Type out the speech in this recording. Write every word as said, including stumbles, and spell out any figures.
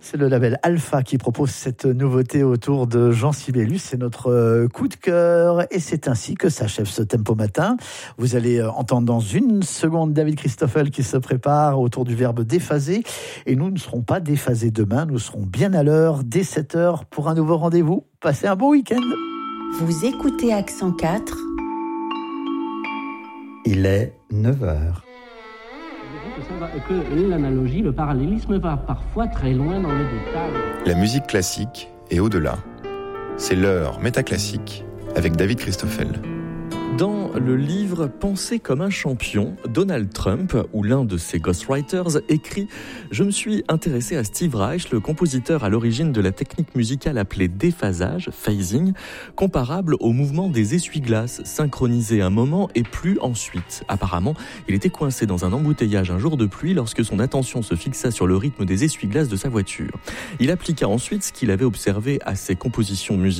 C'est le label Alpha qui propose cette nouveauté autour de Jean Sibelius. C'est notre coup de cœur et c'est ainsi que s'achève ce Tempo Matin. Vous allez entendre dans une seconde David Christoffel qui se prépare autour du verbe déphaser. Et nous ne serons pas déphasés demain, nous serons bien à l'heure dès sept heures pour un nouveau rendez-vous. Passez un bon week-end. Vous écoutez Accent quatre. Il est neuf heures. Que l'analogie, le parallélisme va parfois très loin dans les détails. La musique classique est au-delà. C'est l'heure métaclassique avec David Christoffel. Dans le livre « Penser comme un champion », Donald Trump, ou l'un de ses ghostwriters, écrit « Je me suis intéressé à Steve Reich, le compositeur à l'origine de la technique musicale appelée déphasage, phasing, comparable au mouvement des essuie-glaces, synchronisé un moment et plus ensuite. Apparemment, il était coincé dans un embouteillage un jour de pluie lorsque son attention se fixa sur le rythme des essuie-glaces de sa voiture. Il appliqua ensuite ce qu'il avait observé à ses compositions musicales